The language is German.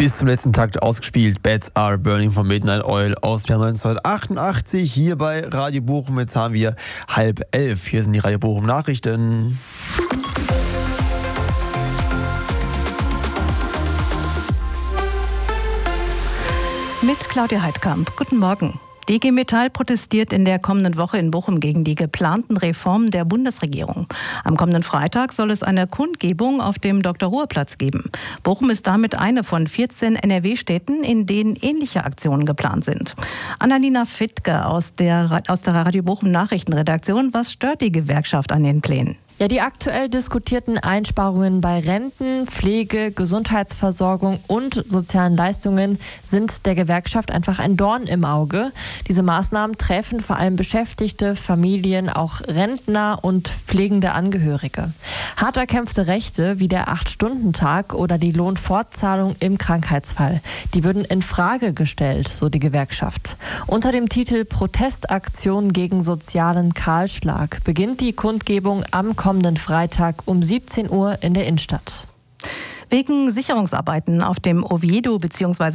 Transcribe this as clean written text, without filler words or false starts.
Bis zum letzten Takt ausgespielt. Bats Are Burning von Midnight Oil aus dem Jahr 1988 hier bei Radio Bochum. Jetzt haben wir 10:30. Hier sind die Radio Bochum Nachrichten. Mit Claudia Heidkamp. Guten Morgen. Die IG Metall protestiert in der kommenden Woche in Bochum gegen die geplanten Reformen der Bundesregierung. Am kommenden Freitag soll es eine Kundgebung auf dem Dr.-Ruhr-Platz geben. Bochum ist damit eine von 14 NRW-Städten, in denen ähnliche Aktionen geplant sind. Annalena Fittke aus der Radio Bochum Nachrichtenredaktion. Was stört die Gewerkschaft an den Plänen? Ja, die aktuell diskutierten Einsparungen bei Renten, Pflege, Gesundheitsversorgung und sozialen Leistungen sind der Gewerkschaft einfach ein Dorn im Auge. Diese Maßnahmen treffen vor allem Beschäftigte, Familien, auch Rentner und pflegende Angehörige. Hart erkämpfte Rechte wie der 8-Stunden-Tag oder die Lohnfortzahlung im Krankheitsfall, die würden in Frage gestellt, so die Gewerkschaft. Unter dem Titel Protestaktion gegen sozialen Kahlschlag beginnt die Kundgebung am kommenden Freitag um 17 Uhr in der Innenstadt. Wegen Sicherungsarbeiten auf dem Oviedo bzw.